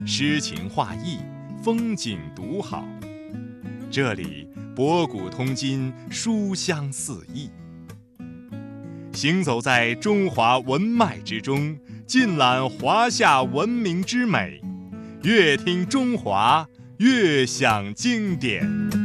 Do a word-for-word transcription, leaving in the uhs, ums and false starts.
诗情画意，风景独好。这里博古通今，书香四溢。行走在中华文脉之中，尽览华夏文明之美，越听中华，越享经典。